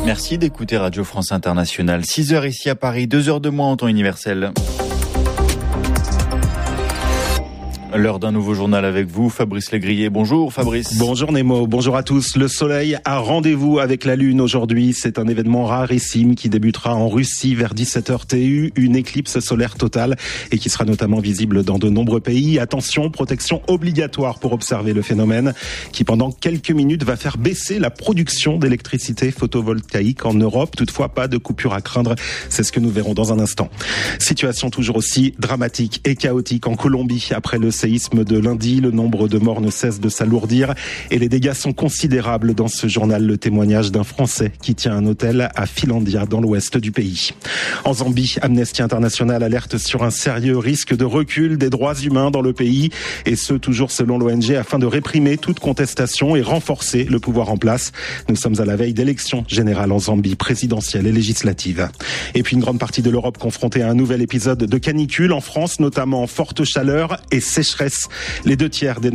Merci d'écouter Radio France Internationale. 6h ici à Paris, 2h de moins en temps universel. L'heure d'un nouveau journal avec vous, Fabrice Légrier. Bonjour Fabrice. Bonjour Nemo, bonjour à tous. Le soleil a rendez-vous avec la Lune aujourd'hui. C'est un événement rarissime qui débutera en Russie vers 17h TU, une éclipse solaire totale et qui sera notamment visible dans de nombreux pays. Attention, protection obligatoire pour observer le phénomène qui pendant quelques minutes va faire baisser la production d'électricité photovoltaïque en Europe. Toutefois, pas de coupure à craindre. C'est ce que nous verrons dans un instant. Situation toujours aussi dramatique et chaotique en Colombie après le séisme de lundi, le nombre de morts ne cesse de s'alourdir et les dégâts sont considérables. Dans ce journal, le témoignage d'un Français qui tient un hôtel à Filandia dans l'ouest du pays. En Zambie, Amnesty International alerte sur un sérieux risque de recul des droits humains dans le pays et ce, toujours selon l'ONG, afin de réprimer toute contestation et renforcer le pouvoir en place. Nous sommes à la veille d'élections générales en Zambie, présidentielles et législatives. Et puis une grande partie de l'Europe confrontée à un nouvel épisode de canicule en France, notamment forte chaleur et sécheresse. Les 2/3 des